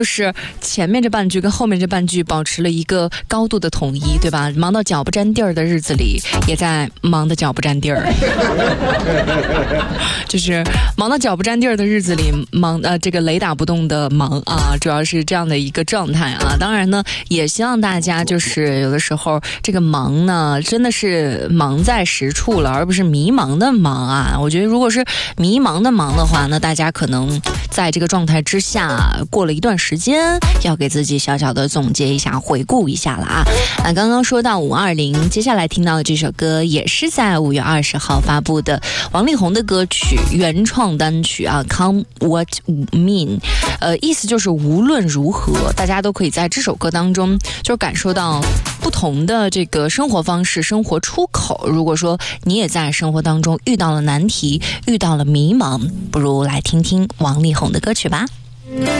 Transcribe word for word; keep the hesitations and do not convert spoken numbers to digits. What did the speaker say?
就是前面这半句跟后面这半句保持了一个高度的统一，对吧？忙到脚不沾地儿的日子里，也在忙得脚不沾地儿。就是忙到脚不沾地儿的日子里，忙呃这个雷打不动的忙啊，主要是这样的一个状态啊。当然呢，也希望大家就是有的时候这个忙呢，真的是忙在实处了，而不是迷茫的忙啊。我觉得如果是迷茫的忙的话，那大家可能在这个状态之下过了一段时间，要给自己小小的总结一下，回顾一下了啊。那刚刚说到五二零，接下来听到的这首歌也是在五月二十号发布的王力宏的歌曲，原创单曲啊 Come What Mean， 呃，意思就是无论如何，大家都可以在这首歌当中就感受到不同的这个生活方式、生活出口。如果说你也在生活当中遇到了难题、遇到了迷茫，不如来听听王力宏的歌曲吧。